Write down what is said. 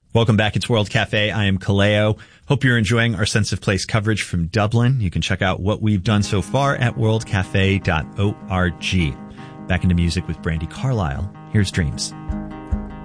Welcome back. It's World Cafe. I am Kaleo. Hope you're enjoying our Sense of Place coverage from Dublin. You can check out what we've done so far at worldcafe.org. Back into music with Brandi Carlile. Here's Dreams.